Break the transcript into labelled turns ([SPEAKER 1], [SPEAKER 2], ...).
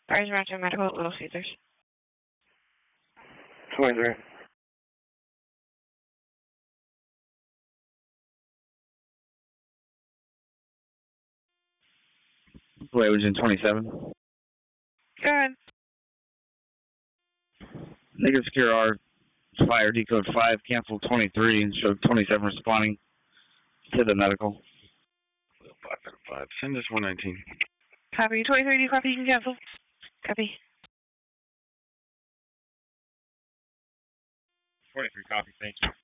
[SPEAKER 1] Fires Rancho Medical at Little Caesars.
[SPEAKER 2] 23.
[SPEAKER 3] Play was in 27.
[SPEAKER 1] Go ahead.
[SPEAKER 3] Negative secure R. Fire decode 5, cancel 23, and showed 27 responding to the medical.
[SPEAKER 2] 5. Send us 119.
[SPEAKER 1] Copy. 23, do you copy? You can cancel. Copy.
[SPEAKER 2] 23, copy. Thanks.